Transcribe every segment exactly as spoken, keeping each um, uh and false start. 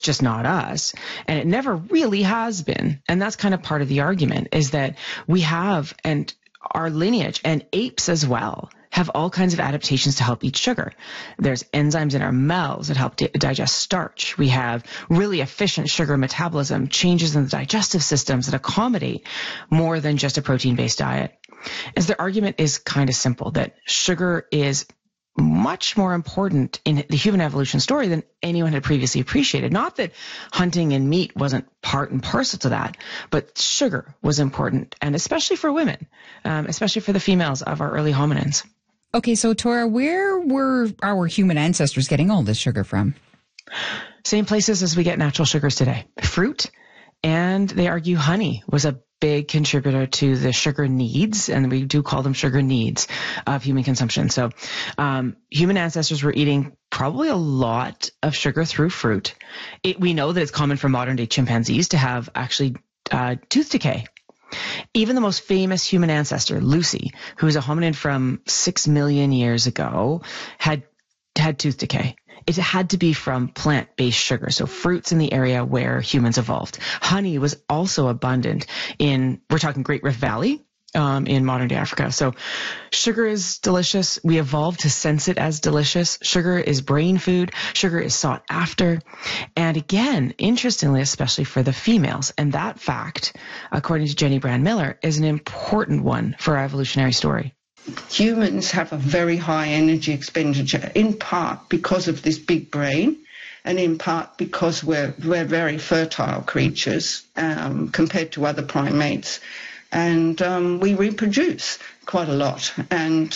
just not us. And it never really has been. And that's kind of part of the argument, is that we have, and our lineage and apes as well have all kinds of adaptations to help eat sugar. There's enzymes in our mouths that help di- digest starch. We have really efficient sugar metabolism, changes in the digestive systems that accommodate more than just a protein-based diet. As the argument is kind of simple, that sugar is much more important in the human evolution story than anyone had previously appreciated. Not that hunting and meat wasn't part and parcel to that, but sugar was important, and especially for women, um, especially for the females of our early hominins. Okay, so Tora, where were our human ancestors getting all this sugar from? Same places as we get natural sugars today. Fruit, and they argue honey was a big contributor to the sugar needs, and we do call them sugar needs of human consumption. So um, human ancestors were eating probably a lot of sugar through fruit. It, we know that it's common for modern day chimpanzees to have actually uh, tooth decay. Even the most famous human ancestor, Lucy, who is a hominin from six million years ago, had had tooth decay. It had to be from plant-based sugar, so fruits in the area where humans evolved. Honey was also abundant in, we're talking Great Rift Valley, um, in modern-day Africa. So sugar is delicious. We evolved to sense it as delicious. Sugar is brain food. Sugar is sought after. And again, interestingly, especially for the females, and that fact, according to Jenny Brand-Miller, is an important one for our evolutionary story. Humans have a very high energy expenditure, in part because of this big brain, and in part because we're we're very fertile creatures um, compared to other primates, and um, we reproduce quite a lot, and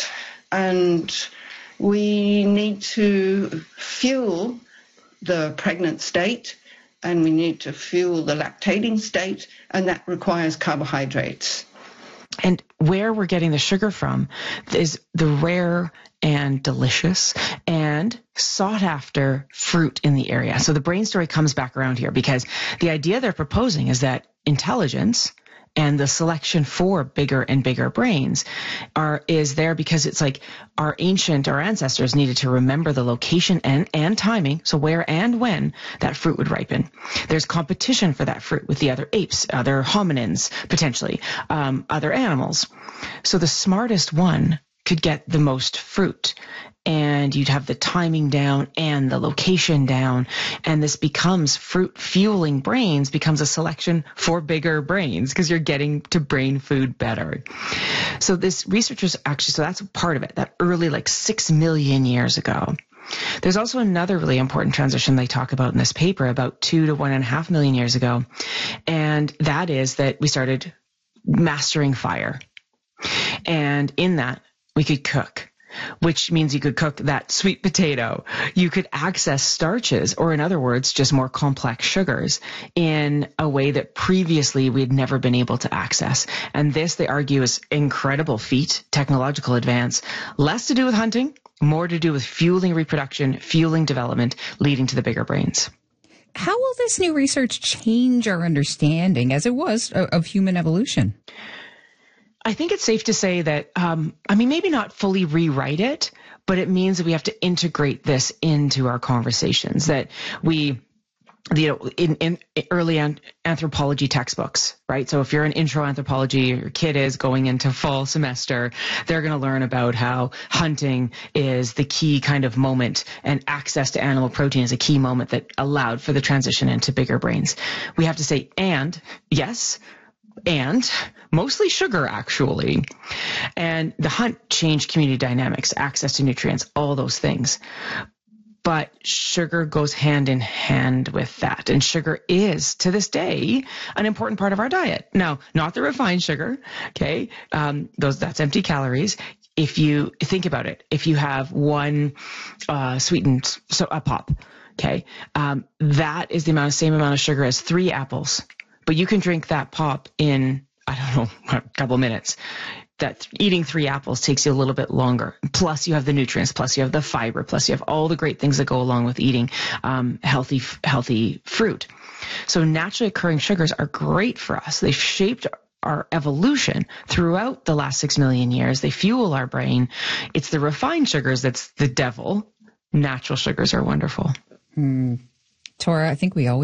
and we need to fuel the pregnant state, and we need to fuel the lactating state, and that requires carbohydrates. And where we're getting the sugar from is the rare and delicious and sought after fruit in the area. So the brain story comes back around here, because the idea they're proposing is that intelligence and the selection for bigger and bigger brains are is there because it's like our ancient, our ancestors needed to remember the location and, and timing, so where and when that fruit would ripen. There's competition for that fruit with the other apes, other hominins, potentially, um, other animals. So the smartest one could get the most fruit, and you'd have the timing down and the location down, and this becomes fruit fueling brains becomes a selection for bigger brains because you're getting to brain food better. So this researchers actually, so that's part of it, that early, like six million years ago. There's also another really important transition they talk about in this paper about two to one and a half million years ago, and that is that we started mastering fire. And in that, we could cook, which means you could cook that sweet potato. You could access starches, or in other words, just more complex sugars, in a way that previously we had never been able to access. And this, they argue, is incredible feat, technological advance, less to do with hunting, more to do with fueling reproduction, fueling development, leading to the bigger brains. How will this new research change our understanding, as it was, of human evolution? I think it's safe to say that, um, I mean, maybe not fully rewrite it, but it means that we have to integrate this into our conversations, that we, you know, in, in early an- anthropology textbooks, right? So if you're in intro anthropology, your kid is going into fall semester, they're going to learn about how hunting is the key kind of moment, and access to animal protein is a key moment that allowed for the transition into bigger brains. We have to say, and yes, and mostly sugar, actually. And the hunt changed community dynamics, access to nutrients, all those things. But sugar goes hand in hand with that. And sugar is, to this day, an important part of our diet. Now, not the refined sugar, okay? Um, those that's empty calories. If you think about it, if you have one uh, sweetened so a pop, okay, um, that is the amount, same amount of sugar as three apples. But you can drink that pop in, I don't know, a couple minutes. That eating three apples takes you a little bit longer. Plus you have the nutrients, plus you have the fiber, plus you have all the great things that go along with eating um, healthy, healthy fruit. So naturally occurring sugars are great for us. They've shaped our evolution throughout the last six million years. They fuel our brain. It's the refined sugars that's the devil. Natural sugars are wonderful. Hmm. Tora, I think we always